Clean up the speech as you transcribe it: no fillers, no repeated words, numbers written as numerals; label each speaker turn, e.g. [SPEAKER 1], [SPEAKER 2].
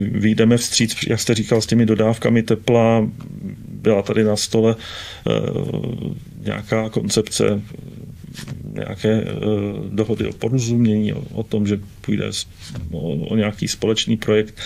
[SPEAKER 1] vyjdeme vstříc, jak jste říkal, s těmi dodávkami tepla. Byla tady na stole nějaká koncepce, nějaké dohody o porozumění, o tom, že půjde o nějaký společný projekt.